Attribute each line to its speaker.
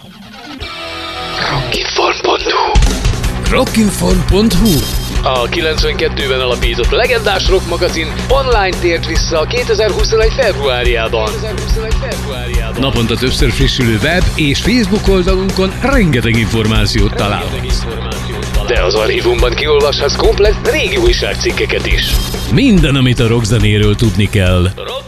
Speaker 1: Rockinform.hu A 92-ben alapított legendás rock magazin online tért vissza 2021. februárjában. Naponta többször frissülő web és Facebook oldalunkon rengeteg információt találhatsz. De az archívumban kiolvashatsz komplett régi újságcikkeket is. Minden, amit a rockzenéről tudni kell.